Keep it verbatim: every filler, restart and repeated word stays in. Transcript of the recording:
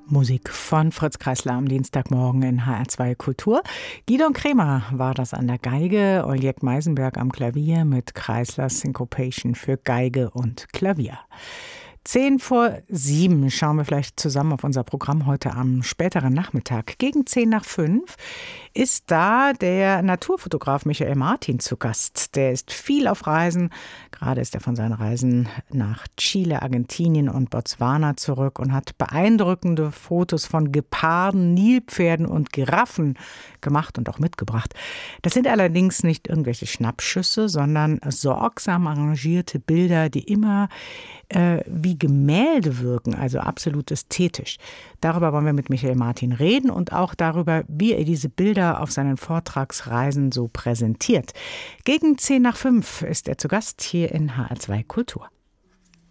Musik von Fritz Kreisler am Dienstagmorgen in H R zwei Kultur. Gidon Kremer war das an der Geige, Oljek Meisenberg am Klavier mit Kreislers Syncopation für Geige und Klavier. Zehn vor sieben schauen wir vielleicht zusammen auf unser Programm heute am späteren Nachmittag. Gegen zehn nach fünf ist da der Naturfotograf Michael Martin zu Gast. Der ist viel auf Reisen. Gerade ist er von seinen Reisen nach Chile, Argentinien und Botswana zurück und hat beeindruckende Fotos von Geparden, Nilpferden und Giraffen gemacht und auch mitgebracht. Das sind allerdings nicht irgendwelche Schnappschüsse, sondern sorgsam arrangierte Bilder, die immer äh, wie Gemälde wirken, also absolut ästhetisch. Darüber wollen wir mit Michael Martin reden und auch darüber, wie er diese Bilder auf seinen Vortragsreisen so präsentiert. Gegen zehn nach fünf ist er zu Gast hier in H R zwei Kultur.